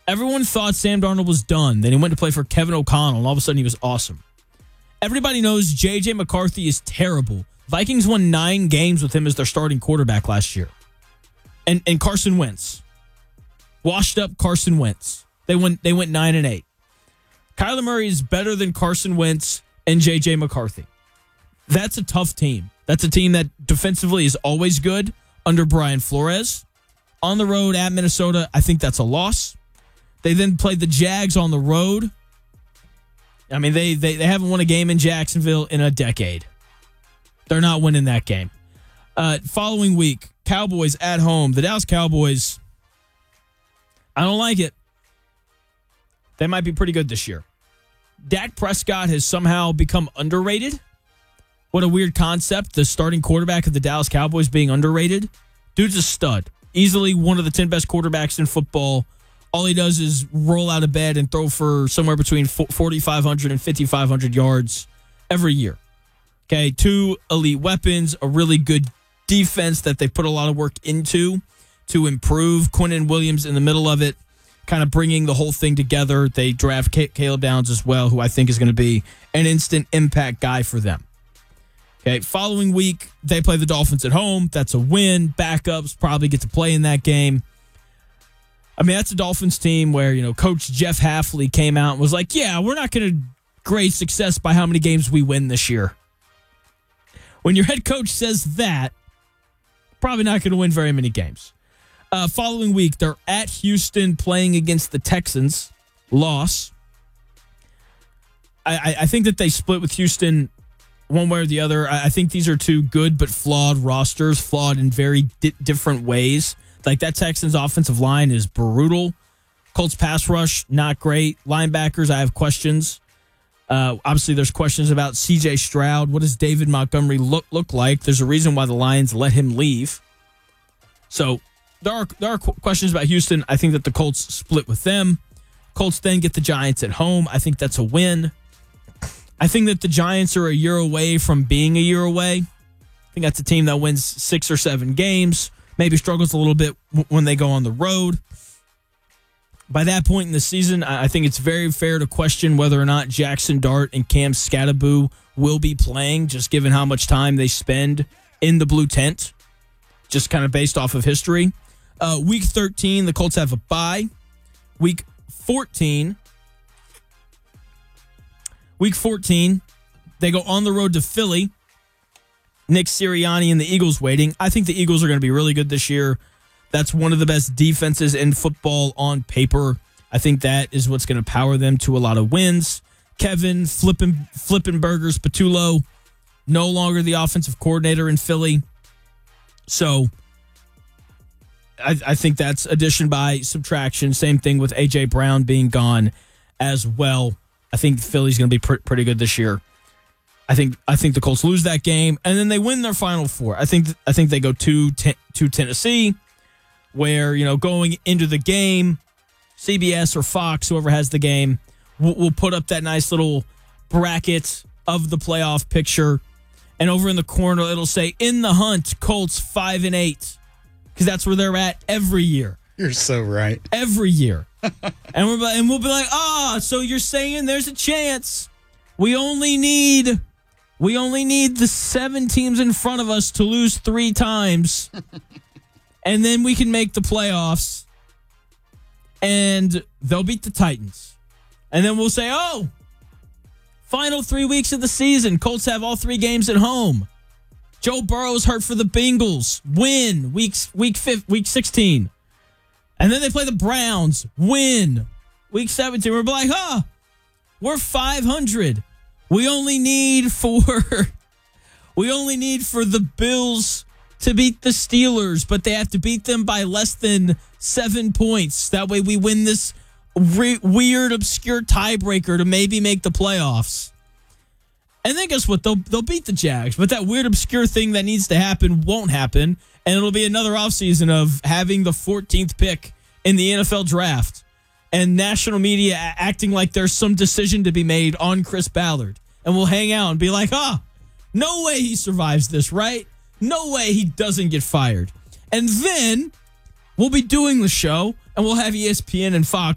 Everyone thought Sam Darnold was done. Then he went to play for Kevin O'Connell, and all of a sudden he was awesome. Everybody knows J.J. McCarthy is terrible. Vikings won 9 games with him as their starting quarterback last year. And Carson Wentz. Washed up Carson Wentz. They went 9-8. Kyler Murray is better than Carson Wentz and J.J. McCarthy. That's a tough team. That's a team that defensively is always good under Brian Flores. On the road at Minnesota, I think that's a loss. They then played the Jags on the road. I mean, they haven't won a game in Jacksonville in a decade. They're not winning that game. Following week, Cowboys at home. The Dallas Cowboys, I don't like it. They might be pretty good this year. Dak Prescott has somehow become underrated. What a weird concept, the starting quarterback of the Dallas Cowboys being underrated. Dude's a stud. Easily one of the 10 best quarterbacks in football. All he does is roll out of bed and throw for somewhere between 4,500 and 5,500 yards every year. Okay, 2 elite weapons, a really good defense that they put a lot of work into to improve. Quinnen Williams in the middle of it, kind of bringing the whole thing together. They draft Caleb Downs as well, who I think is going to be an instant impact guy for them. Okay, following week, they play the Dolphins at home. That's a win. Backups probably get to play in that game. I mean, that's a Dolphins team where, Coach Jeff Hafley came out and was like, yeah, we're not going to grade success by how many games we win this year. When your head coach says that, probably not going to win very many games. Following week, they're at Houston playing against the Texans. Loss. I think that they split with Houston one way or the other. I think these are 2 good but flawed rosters, flawed in very different ways. Like that Texans offensive line is brutal. Colts pass rush, not great. Linebackers, I have questions. Obviously, there's questions about C.J. Stroud. What does David Montgomery look like? There's a reason why the Lions let him leave. So there are questions about Houston. I think that the Colts split with them. Colts then get the Giants at home. I think that's a win. I think that the Giants are a year away from being a year away. I think that's a team that wins 6 or 7 games, maybe struggles a little bit when they go on the road. By that point in the season, I think it's very fair to question whether or not Jackson Dart and Cam Skattebo will be playing, just given how much time they spend in the blue tent, just kind of based off of history. Week 13, the Colts have a bye. Week 14, they go on the road to Philly. Nick Sirianni and the Eagles waiting. I think the Eagles are going to be really good this year. That's one of the best defenses in football on paper. I think that is what's going to power them to a lot of wins. Kevin Flippin' Burgers Patullo, no longer the offensive coordinator in Philly. So I think that's addition by subtraction. Same thing with A.J. Brown being gone as well. I think Philly's going to be pretty good this year. I think the Colts lose that game, and then they win their final 4. I think they go to Tennessee, where, going into the game, CBS or Fox, whoever has the game, will put up that nice little bracket of the playoff picture. And over in the corner, it'll say, in the hunt, Colts 5-8. Because that's where they're at every year. You're so right. Every year. and we'll be like, so you're saying there's a chance. We only need the 7 teams in front of us to lose 3 times. And then we can make the playoffs, and they'll beat the Titans. And then we'll say, final 3 weeks of the season, Colts have all 3 games at home. Joe Burrow's hurt for the Bengals. Win week 16. And then they play the Browns. Win week 17. We're like, we're 500. We only need for the Bills to beat the Steelers, but they have to beat them by less than 7 points. That way we win this weird, obscure tiebreaker to maybe make the playoffs. And then guess what? They'll beat the Jags, but that weird, obscure thing that needs to happen won't happen, and it'll be another offseason of having the 14th pick in the NFL draft and national media acting like there's some decision to be made on Chris Ballard. And we'll hang out and be like, no way he survives this, right? No way he doesn't get fired. And then we'll be doing the show, and we'll have ESPN and Fox